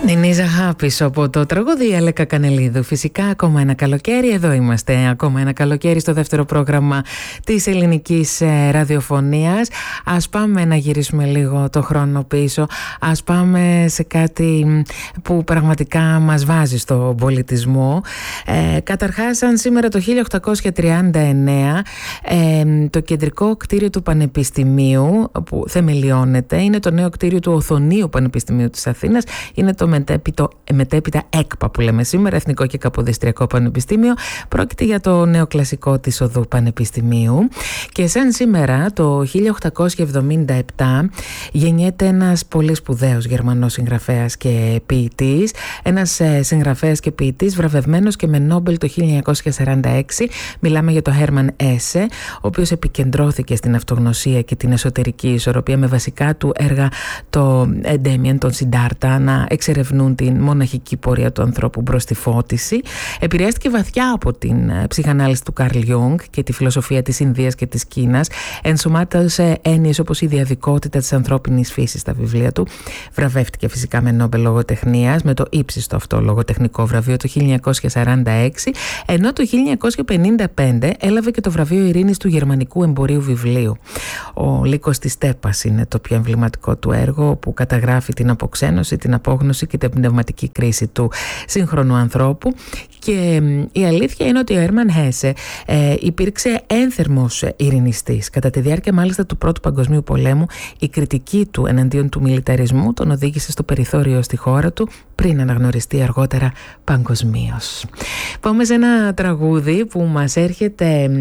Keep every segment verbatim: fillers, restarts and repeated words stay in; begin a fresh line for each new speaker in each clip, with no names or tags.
Νινής αγάπης από το τραγούδι Αλέκα Κανελίδου. Φυσικά ακόμα ένα καλοκαίρι, εδώ είμαστε. Ακόμα ένα καλοκαίρι στο δεύτερο πρόγραμμα της ελληνικής ραδιοφωνίας. Ας πάμε να γυρίσουμε λίγο το χρόνο πίσω. Ας πάμε σε κάτι που πραγματικά μας βάζει στον πολιτισμό. Ε, καταρχάς, αν σήμερα το χίλια οκτακόσια τριάντα εννέα ε, το κεντρικό κτίριο του Πανεπιστημίου που θεμελιώνεται είναι το νέο κτίριο του Οθωνίου Πανεπιστημίου της Αθήνας. Είναι το μετέπειτο, μετέπειτα ΕΚΠΑ που λέμε σήμερα, Εθνικό και Καποδιστριακό Πανεπιστήμιο. Πρόκειται για το νεοκλασικό της Οδού Πανεπιστημίου. Και σαν σήμερα το χίλια οκτακόσια εβδομήντα επτά γεννιέται ένας πολύ σπουδαίος Γερμανός συγγραφέας και ποιητής, ένας συγγραφέας και ποιητής βραβευμένος και με Νόμπελ το χίλια εννιακόσια σαράντα έξι. Μιλάμε για τον Χέρμαν Έσε, ο οποίος επικεντρώθηκε στην αυτογνωσία και την εσωτερική ισορροπία με βασικά του έργα το Ντέμιεν, τον Σιντάρτα, να εξερευνούν την μοναχική πορεία του ανθρώπου προς τη φώτιση. Επηρεάστηκε βαθιά από την ψυχανάλυση του Καρλ Γιούγκ και τη φιλοσοφία της Ινδίας και της Κίνας. Ενσωμάτωσε έννοιες όπως η διαδικότητα της ανθρώπινης φύσης στα βιβλία του. Βραβεύτηκε φυσικά με Νόμπελ λογοτεχνίας, με το ύψιστο αυτό λογοτεχνικό βραβείο το χίλια εννιακόσια σαράντα έξι, ενώ το χίλια εννιακόσια πενήντα πέντε έλαβε και το βραβείο Ειρήνης του Γερμανικού Εμπορίου Βιβλίου. Ο Λύκος της Στέπας είναι το πιο εμβληματικό του έργο, που καταγράφει την αποξένωση, την απόγνωση και την πνευματική κρίση του σύγχρονου ανθρώπου. Και η αλήθεια είναι ότι ο Χέρμαν Έσε ε, υπήρξε ένθερμος ειρηνιστής. Κατά τη διάρκεια μάλιστα του Πρώτου Παγκοσμίου Πολέμου, η κριτική του εναντίον του μιλιταρισμού τον οδήγησε στο περιθώριο στη χώρα του, πριν αναγνωριστεί αργότερα παγκοσμίως. Πάμε σε ένα τραγούδι που μας έρχεται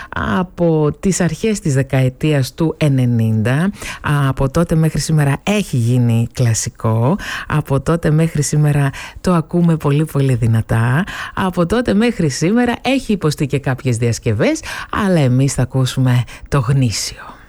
από τις αρχές της δεκαετίας του ενενήντα. Από τότε μέχρι σήμερα έχει γίνει κλασικό. Από τότε μέχρι σήμερα το ακούμε πολύ πολύ δυνατά. Από τότε μέχρι σήμερα έχει υποστεί και κάποιες διασκευές, αλλά εμείς θα ακούσουμε το γνήσιο.